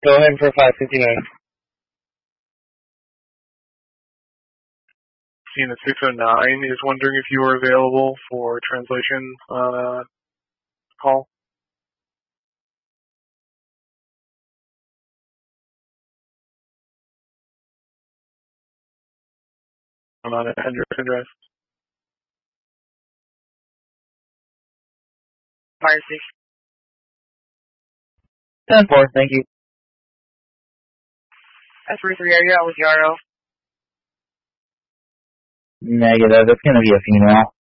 Go ahead for 559. Seeing the 609 is wondering if you are available for translation call. I'm on a address. Fire station. 10-4, thank you. S43, are you out with Yarrow? Negative, it's gonna be a female.